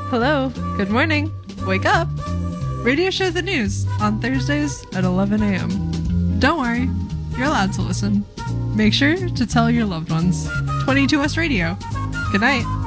Hello, good morning, wake up. Radio Show the News on Thursdays at 11 a.m. Don't worry, you're allowed to listen. Make sure to tell your loved ones. 22 West Radio. Good night.